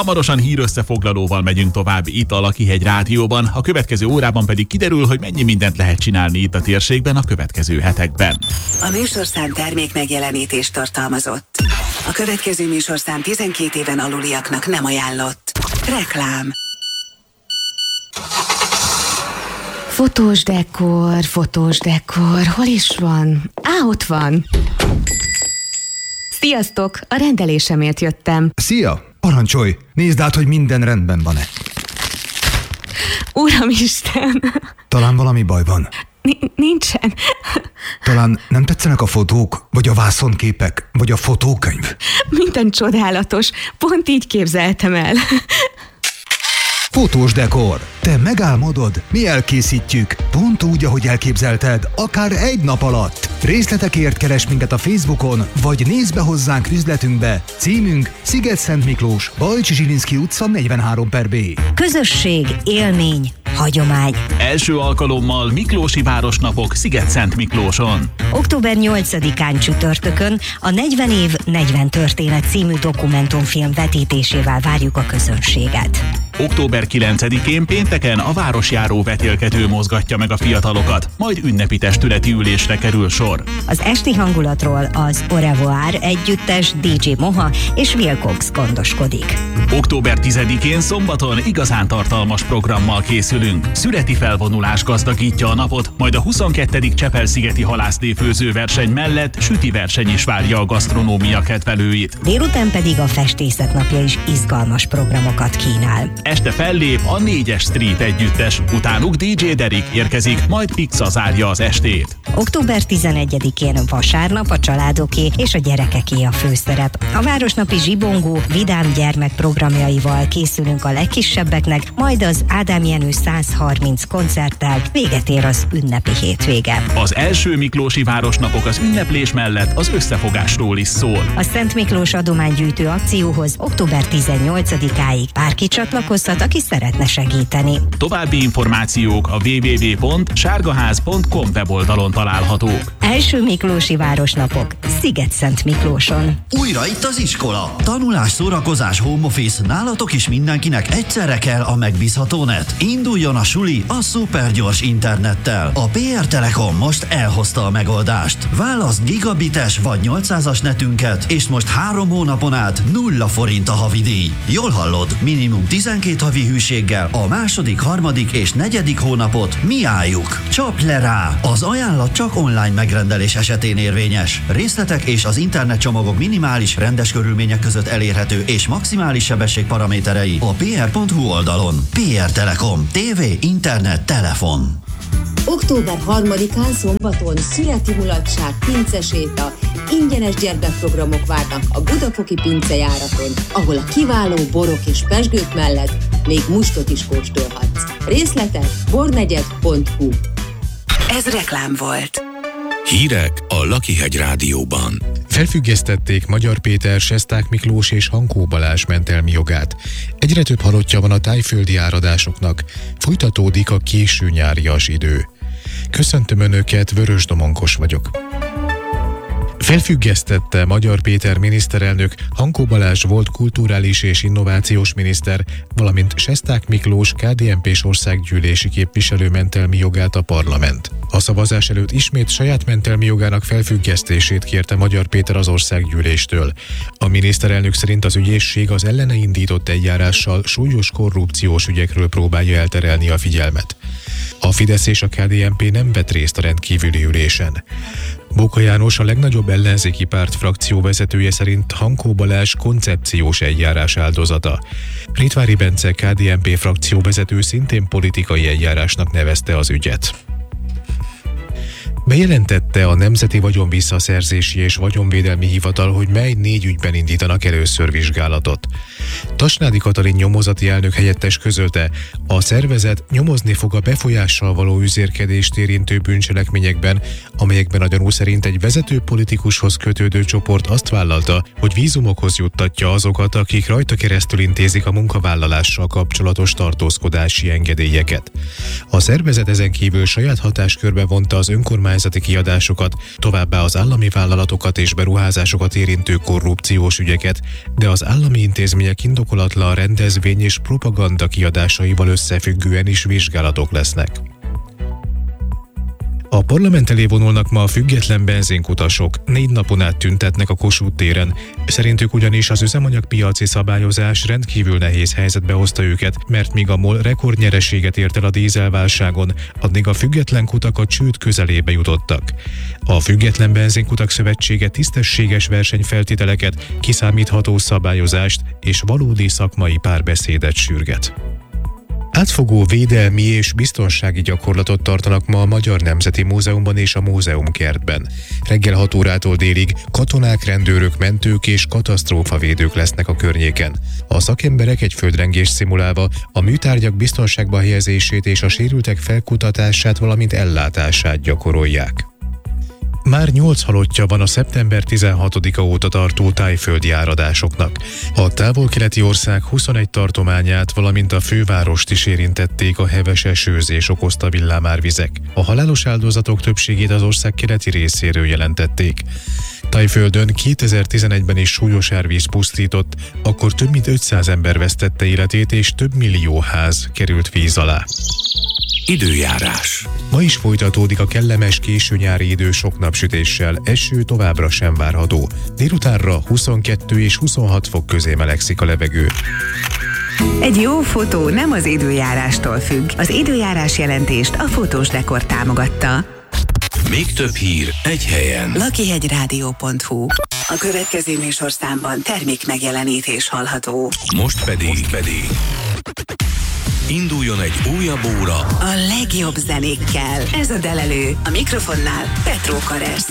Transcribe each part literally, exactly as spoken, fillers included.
Hamarosan hírösszefoglalóval megyünk tovább itt a Lakihegy Rádióban, a következő órában pedig kiderül, hogy mennyi mindent lehet csinálni itt a térségben a következő hetekben. A műsorszám termék megjelenítést tartalmazott. A következő műsorszám tizenkét éven aluliaknak nem ajánlott. Reklám. Fotós dekor, fotós dekor, hol is van? Á, ott van. Sziasztok, a rendelésemért jöttem. Szia, parancsolj, nézd át, hogy minden rendben van-e. Uramisten! Talán valami baj van. N- nincsen. Talán nem tetszenek a fotók, vagy a vászonképek, vagy a fotókönyv? Minden csodálatos, pont így képzeltem el. Fotós dekor. Te megálmodod, mi elkészítjük. Pont úgy, ahogy elképzelted, akár egy nap alatt. Részletekért keresd minket a Facebookon, vagy nézd be hozzánk üzletünkbe. Címünk Sziget-Szent Miklós, Bajcsi Zsilinszky utca negyvenhárom per B. Közösség, élmény, hagyomány. Első alkalommal Miklósi Városnapok Sziget-Szent Miklóson. október nyolcadikán csütörtökön a negyven év, negyven történet című dokumentumfilm vetítésével várjuk a közönséget. október kilencedikén pénteken a városjáró vetélkedő mozgatja meg a fiatalokat, majd ünnepi testületi ülésre kerül sor. Az esti hangulatról az Au revoir együttes, dé dzsé Moha és Will Cox gondoskodik. október tizedikén szombaton igazán tartalmas programmal készülünk. Szüreti felvonulás gazdagítja a napot, majd a huszonkettedik Csepel-szigeti halászléfőző verseny mellett süti verseny is várja a gasztronómia kedvelőit. Délután pedig a festészet napja is izgalmas programokat kínál. Este fellép a négyes Street együttes, utánuk dé dzsé Derik érkezik, majd Pixa zárja az estét. október tizenegyedikén vasárnap a családoké és a gyerekeké a főszerep. A városnapi zsibongó, vidám gyermekprogramjaival készülünk a legkisebbeknek, majd az Ádám Jenő száz harminc koncerttel véget ér az ünnepi hétvége. Az első Miklósi Városnapok az ünneplés mellett az összefogásról is szól. A Szent Miklós adománygyűjtő akcióhoz október tizennyolcadikáig bárki csatlakozhat, aki szeretne segíteni. További információk a double-u double-u double-u pont sárgaház pont com weboldalon találhatók. Első Miklósi Városnapok Sziget-Szent Miklóson. Újra itt az iskola. Tanulás, szórakozás, home office, nálatok is mindenkinek egyszerre kell a megbízható net. Induljon a suli a szupergyors internettel. A pé er Telekom most elhozta a megoldást. Válaszd gigabites vagy nyolcszázas netünket, és most három hónapon át nulla forint a havidíj. Jól hallod, minimum tizenkét havi hűséggel a második, harmadik és negyedik hónapot mi álljuk. Csapj le rá! Az ajánlat csak online megrendelés esetén érvényes. Részletek és az internetcsomagok minimális, rendes körülmények között elérhető és maximális sebesség paraméterei a pé er pont hu oldalon. pé er Telekom. tévé, internet, telefon. október harmadikán szombaton szüreti mulatság, pinceséta, ingyenes gyermekprogramok várnak a Budafoki pincejáraton, ahol a kiváló borok és pezsgők mellett még mustot is kóstolhatsz. Részletek bornegyed pont hu. Ez reklám volt. Hírek a Lakihegy Rádióban. Felfüggesztették Magyar Péter, Sesták Miklós és Hankó Balázs mentelmi jogát. Egyre több halottja van a tájföldi áradásoknak. Folytatódik a késő nyárias idő. Köszöntöm Önöket, Vörös Domonkos vagyok. Felfüggesztette Magyar Péter miniszterelnök Hankó Balázs volt kulturális és innovációs miniszter, valamint Sesták Miklós ká dé en pés országgyűlési képviselő mentelmi jogát a parlament. A szavazás előtt ismét saját mentelmi jogának felfüggesztését kérte Magyar Péter az országgyűléstől. A miniszterelnök szerint az ügyészség az ellene indított eljárással súlyos korrupciós ügyekről próbálja elterelni a figyelmet. A Fidesz és a ká dé en pé nem vett részt a rendkívüli ülésen. Bóka János, a legnagyobb ellenzéki párt frakcióvezetője szerint Hankó Balázs koncepciós eljárás áldozata. Ritvári Bence ká dé en pé frakcióvezető szintén politikai eljárásnak nevezte az ügyet. Bejelentette a Nemzeti Vagyonvisszaszerzési és Vagyonvédelmi Hivatal, hogy mely négy ügyben indítanak először vizsgálatot. Tasnádi Katalin nyomozati elnök helyettes közölte, a szervezet nyomozni fog a befolyással való üzérkedést érintő bűncselekményekben, amelyekben a gyanú szerint egy vezető politikushoz kötődő csoport azt vállalta, hogy vízumokhoz juttatja azokat, akik rajta keresztül intézik a munkavállalással kapcsolatos tartózkodási engedélyeket. A szervezet ezen kívül saját hatáskörbe vonta az önkormányzat önkormányzati kiadásokat, továbbá az állami vállalatokat és beruházásokat érintő korrupciós ügyeket, de az állami intézmények indokolatlan rendezvény és propaganda kiadásaival összefüggően is vizsgálatok lesznek. A parlament elé vonulnak ma a független benzinkutasok, négy napon át tüntetnek a Kossuth téren. Szerintük ugyanis az üzemanyagpiaci szabályozás rendkívül nehéz helyzetbe hozta őket, mert míg a MOL rekordnyereséget ért el a dízelválságon, addig a független kutak a csőd közelébe jutottak. A Független Benzinkutak Szövetsége tisztességes versenyfeltételeket, kiszámítható szabályozást és valódi szakmai párbeszédet sürget. Átfogó védelmi és biztonsági gyakorlatot tartanak ma a Magyar Nemzeti Múzeumban és a Múzeumkertben. Reggel hat órától délig katonák, rendőrök, mentők és katasztrófavédők lesznek a környéken. A szakemberek egy földrengést szimulálva a műtárgyak biztonságba helyezését és a sérültek felkutatását, valamint ellátását gyakorolják. Már nyolc halottja van a szeptember tizenhatodika óta tartó tájföldi áradásoknak. A távol-keleti ország huszonegy tartományát, valamint a fővárost is érintették a heves esőzés okozta villámárvizek. A halálos áldozatok többségét az ország keleti részéről jelentették. Tájföldön kétezer-tizenegyben is súlyos árvíz pusztított, akkor több mint ötszáz ember vesztette életét és több millió ház került víz alá. Időjárás. Ma is folytatódik a kellemes későnyári idő sok napsütéssel, eső továbbra sem várható. Délutánra huszonkettő és huszonhat fok közé melegszik a levegő. Egy jó fotó nem az időjárástól függ. Az időjárás jelentést a Fotós Dekor támogatta. Még több hír egy helyen. lakihegyrádió pont hu. A következő műsorszámban termék megjelenítés hallható. Most pedig, Most pedig induljon egy újabb óra a legjobb zenékkel. Ez a delelő. A mikrofonnál Petró Karesz.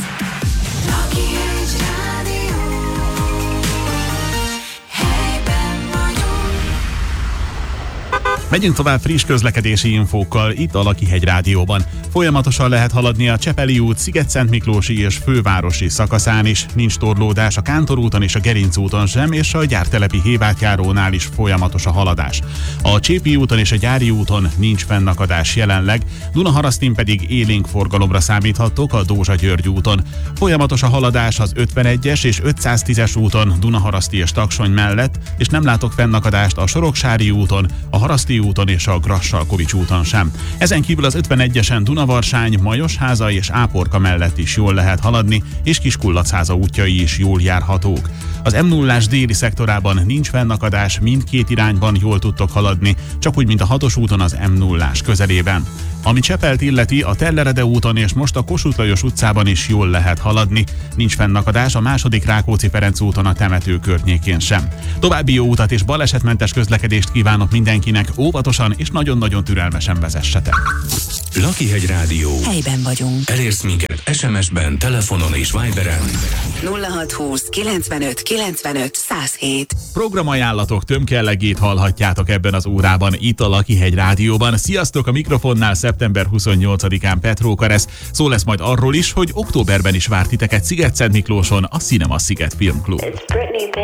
Megyünk tovább friss közlekedési infókkal itt a Lakihegy Rádióban. Folyamatosan lehet haladni a Csepeli út, Sziget-Szentmiklósi és Fővárosi szakaszán is. Nincs torlódás a Kántor úton és a Gerinc úton sem, és a gyártelepi hévátjárónál is folyamatos a haladás. A Csépi úton és a Gyári úton nincs fennakadás jelenleg, Dunaharasztin pedig élénk forgalomra számíthattok a Dózsa-György úton. Folyamatos a haladás az ötvenegyes és ötszáztízes úton, Dunaharaszti és Taksony mellett, és nem látok fennakadást a Soroksári úton, a Haraszti úton és a Grassalkovics úton sem. Ezen kívül az ötvenegyesen Dunavarsány, Majosháza és Áporka mellett is jól lehet haladni, és Kiskullacháza útjai is jól járhatók. Az em nullás déli szektorában nincs fennakadás, mindkét irányban jól tudtok haladni, csak úgy, mint a hatos úton az em nullás közelében. Ami Csepelt illeti, a Tellerede úton és most a Kossuth Lajos utcában is jól lehet haladni. Nincs fennakadás a második Rákóczi-Ferenc úton a temető környékén sem. További jó utat és balesetmentes közlekedést kívánok mindenkinek, óvatosan és nagyon-nagyon türelmesen vezessetek. Lakihegy Rádió. Helyben vagyunk. Elérsz minket es em es-ben, telefonon és Viberen. nulla hat húsz kilencvenöt kilencvenöt száz hét. Programajánlatok tömkellegét hallhatjátok ebben az órában itt a Lakihegy Rádióban. Sziasztok, a mikrofonnál szeptember huszonnyolcadikán Petró Karesz. Szó lesz majd arról is, hogy októberben is vár titeket Sziget-Szentmiklóson a Cinema Sziget Filmklub.